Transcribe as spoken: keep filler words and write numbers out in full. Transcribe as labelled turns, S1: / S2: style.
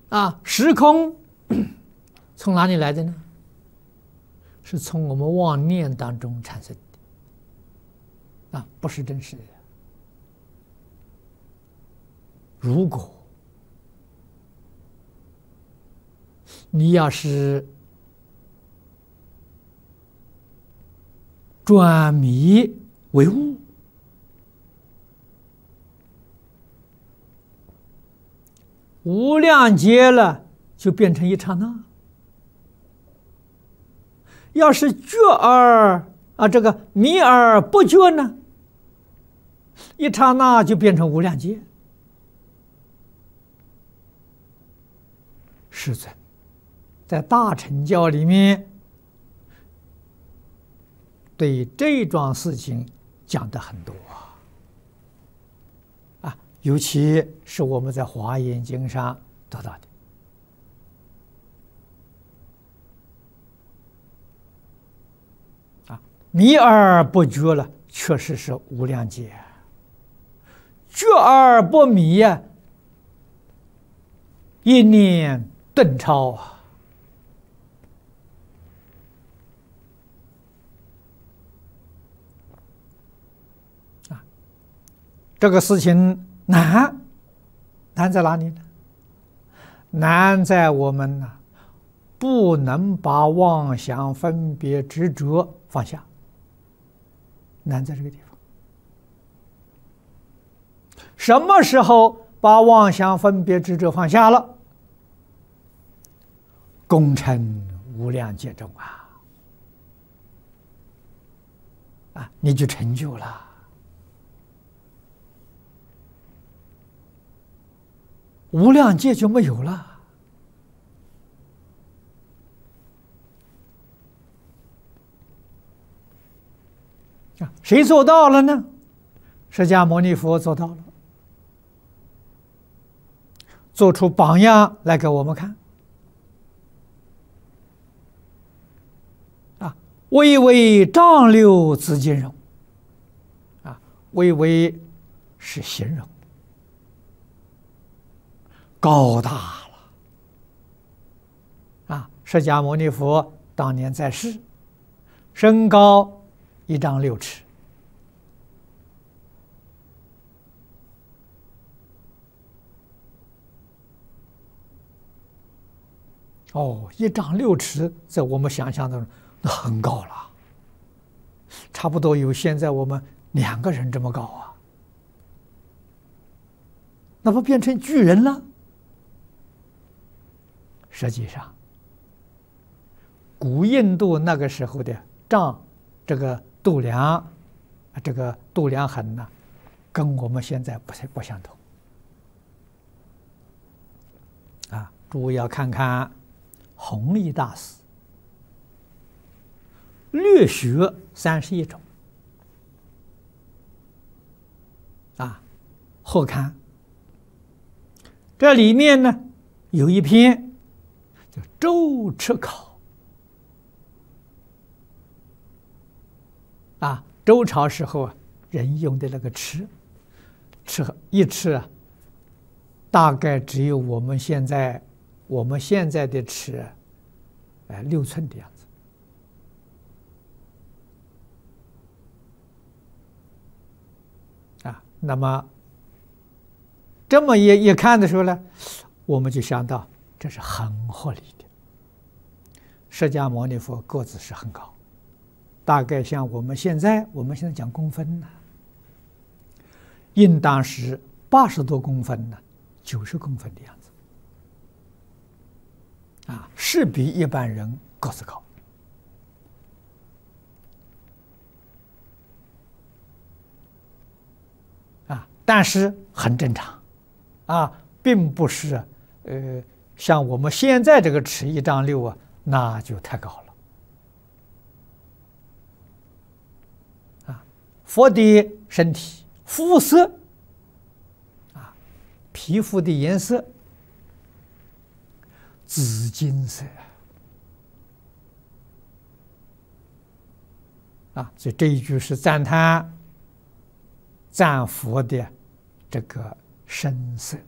S1: 啊，时空从哪里来的呢？是从我们妄念当中产生的，啊，不是真实的。如果你要是转迷为悟，无量劫了，就变成一刹那。要是觉而啊，这个迷而不觉呢，一刹那就变成无量劫。世尊在大乘教里面对这桩事情讲的很多啊，尤其是我们在华严经上得到的。迷而不觉了，确实是无量劫；觉而不迷呀，一念顿超啊！啊，这个事情难，难在哪里呢？难在我们呢，不能把妄想、分别、执着放下。难在这个地方。什么时候把妄想、分别、执着放下了？功成无量劫中啊！啊，你就成就了。无量劫就没有了。谁做到了呢？释迦牟尼佛做到了，做出榜样来给我们看。啊，巍巍丈六自金容。啊，巍巍是形容，高大了。啊，释迦牟尼佛当年在世，身高一丈六尺。哦，一丈六尺，在我们想象当中，那很高了，差不多有现在我们两个人这么高啊。那不变成巨人了？实际上，古印度那个时候的丈，这个度量，这个度量衡呢，跟我们现在不不相同。啊，诸位要看看弘一大师略学三十一种啊，后看这里面呢有一篇叫《周尺考》啊，周朝时候啊人用的那个尺，尺一尺啊，大概只有我们现在我们现在的尺，哎，六寸的样子。啊，那么这么一一看的时候呢，我们就想到这是很合理的。释迦牟尼佛个子是很高，大概像我们现在我们现在讲公分呢，应当是八十多公分呢，九十公分的样子。啊，是比一般人个子高。啊，但是很正常，啊，并不是呃像我们现在这个尺一丈六啊，那就太高了。啊，佛的身体肤色，啊，皮肤的颜色。紫金色啊，所以这一句是赞叹赞佛的这个身色。